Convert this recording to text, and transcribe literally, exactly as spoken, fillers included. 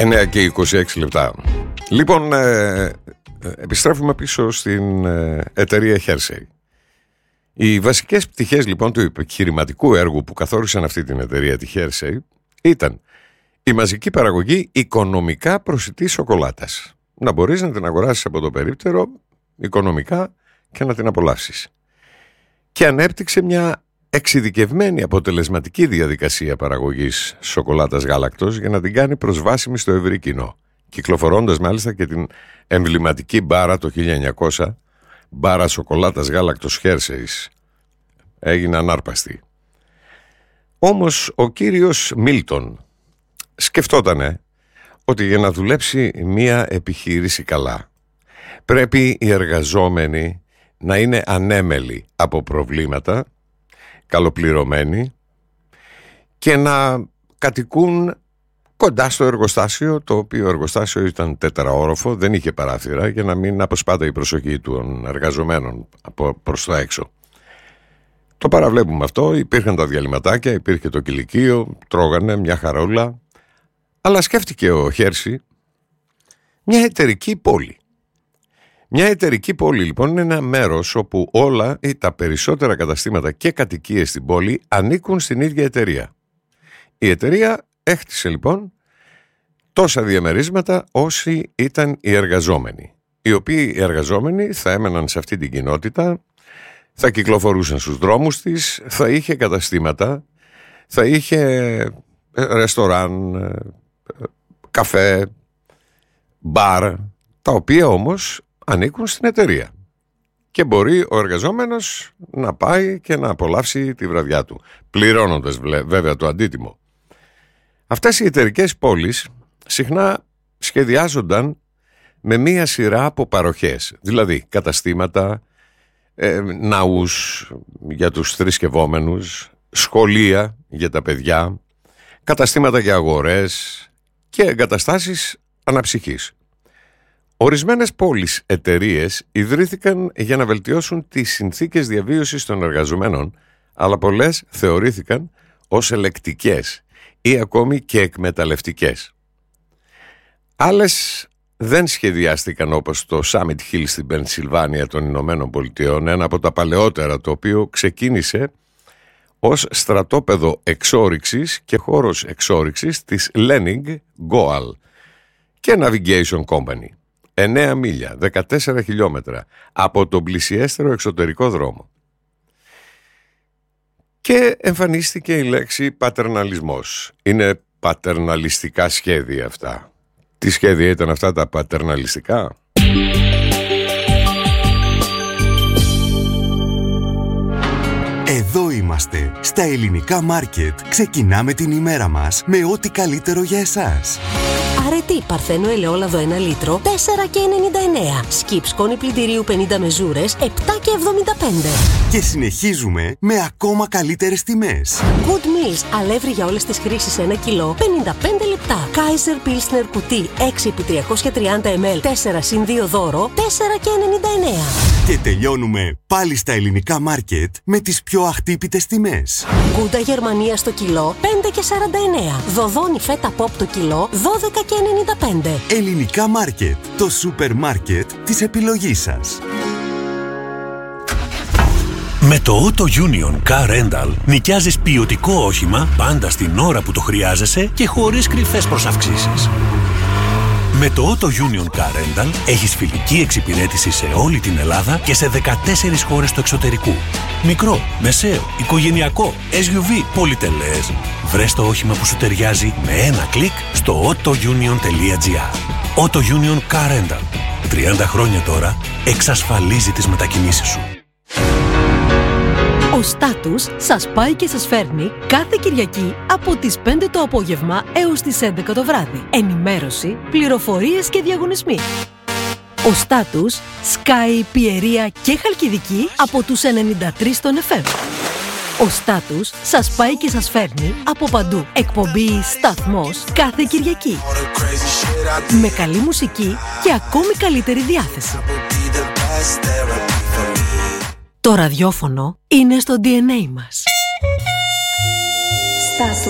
εννιά και είκοσι έξι λεπτά. Λοιπόν, ε, επιστρέφουμε πίσω στην ε, εταιρεία Hersey. Οι βασικές πτυχές λοιπόν του επιχειρηματικού έργου που καθόρισαν αυτή την εταιρεία, τη Hersey, ήταν η μαζική παραγωγή οικονομικά προσιτής σοκολάτας. Να μπορείς να την αγοράσεις από το περίπτερο οικονομικά και να την απολαύσεις. Και ανέπτυξε μια εξειδικευμένη αποτελεσματική διαδικασία παραγωγής σοκολάτας γάλακτος για να την κάνει προσβάσιμη στο ευρύ κοινό, κυκλοφορώντας μάλιστα και την εμβληματική μπάρα το χίλια εννιακόσια, μπάρα σοκολάτας γάλακτος Hersey's. Έγινε ανάρπαστη. Όμως ο κύριος Μίλτον σκεφτότανε ότι για να δουλέψει μία επιχείρηση καλά πρέπει οι εργαζόμενοι να είναι ανέμελοι από προβλήματα, καλοπληρωμένοι και να κατοικούν κοντά στο εργοστάσιο, το οποίο εργοστάσιο ήταν τετραόροφο, δεν είχε παράθυρα, για να μην αποσπάται η προσοχή των εργαζομένων από προς τα έξω. Το παραβλέπουμε αυτό, υπήρχαν τα διαλυματάκια, υπήρχε το κηλικείο, τρώγανε μια χαρούλα, αλλά σκέφτηκε ο Hersey μια εταιρική πόλη. Μια εταιρική πόλη λοιπόν είναι ένα μέρος όπου όλα ή τα περισσότερα καταστήματα και κατοικίες στην πόλη ανήκουν στην ίδια εταιρεία. Η εταιρεία έχτισε λοιπόν τόσα διαμερίσματα όσοι ήταν οι εργαζόμενοι, οι οποίοι οι εργαζόμενοι θα έμεναν σε αυτή την κοινότητα, θα κυκλοφορούσαν στους δρόμους της, θα είχε καταστήματα, θα είχε ρεστοράν, καφέ, μπαρ, τα οποία όμως ανήκουν στην εταιρεία. Και μπορεί ο εργαζόμενος να πάει και να απολαύσει τη βραδιά του, πληρώνοντας βέβαια το αντίτιμο. Αυτές οι εταιρικές πόλεις συχνά σχεδιάζονταν με μία σειρά από παροχές, δηλαδή καταστήματα, ε, ναούς για τους θρησκευόμενους, σχολεία για τα παιδιά, καταστήματα για αγορές και εγκαταστάσεις αναψυχής. Ορισμένες πόλεις εταιρείες ιδρύθηκαν για να βελτιώσουν τις συνθήκες διαβίωσης των εργαζομένων, αλλά πολλές θεωρήθηκαν ως ελεκτικές ή ακόμη και εκμεταλλευτικές. Άλλες δεν σχεδιάστηκαν, όπως το Summit Hill στην Πενσιλβάνια των Ηνωμένων Πολιτειών, ένα από τα παλαιότερα, το οποίο ξεκίνησε ως στρατόπεδο εξόρυξης και χώρος εξόρυξης της Lening Goal και Navigation Company. εννέα μίλια, δεκατέσσερα χιλιόμετρα από τον πλησιέστερο εξωτερικό δρόμο. Και εμφανίστηκε η λέξη πατερναλισμός. Είναι πατερναλιστικά σχέδια αυτά. Τι σχέδια ήταν αυτά τα πατερναλιστικά? Εδώ είμαστε, στα Ελληνικά Μάρκετ. Ξεκινάμε την ημέρα μας με ό,τι καλύτερο για εσάς. Αρετή Παρθένο ελαιόλαδο ένα λίτρο, τέσσερα και ενενήντα εννέα. Σκιπ σκόνη πλυντηρίου πενήντα μεζούρες, επτά και εβδομήντα πέντε. Και συνεχίζουμε με ακόμα καλύτερες τιμές. Good Meals, αλεύρι για όλες τις χρήσεις ένα κιλό, πενήντα πέντε λεπτά. Kaiser Pilsner κουτί έξι επί τριακόσια τριάντα μιλιλίτρα, τέσσερα συν δύο δώρο, τέσσερα και ενενήντα εννέα. Και τελειώνουμε πάλι στα Ελληνικά Μάρκετ με τις πιο αχτύπητες τιμές. Γκούντα Γερμανία στο κιλό, πέντε και σαράντα εννέα. Δοδόνι φέτα pop το κιλό, δώδεκα και ενενήντα πέντε. Ελληνικά Μάρκετ, το σούπερ μάρκετ της επιλογής σας. Με το Auto Union Car Rental νοικιάζεις ποιοτικό όχημα πάντα στην ώρα που το χρειάζεσαι και χωρίς κρυφές προσαυξήσεις. Με το Auto Union Car Rental έχεις φιλική εξυπηρέτηση σε όλη την Ελλάδα και σε δεκατέσσερις χώρες του εξωτερικού. Μικρό, μεσαίο, οικογενειακό, ες γιου βι, πολυτελές. Βρες το όχημα που σου ταιριάζει με ένα κλικ στο autounion τελεία gr. Auto Union Car Rental. τριάντα χρόνια τώρα εξασφαλίζει τις μετακινήσεις σου. Ο Στάτους σας πάει και σας φέρνει κάθε Κυριακή από τις πέντε το απόγευμα έως τις έντεκα το βράδυ. Ενημέρωση, πληροφορίες και διαγωνισμοί. Ο Στάτους σκάει Πιερία και Χαλκιδική από τους ενενήντα τρία στον εφ εμ. Ο Στάτους σας πάει και σας φέρνει από παντού. Εκπομπή «Σταθμός» κάθε Κυριακή. Με καλή μουσική και ακόμη καλύτερη διάθεση. Το ραδιόφωνο είναι στο ντι εν έι μας. Στάτους.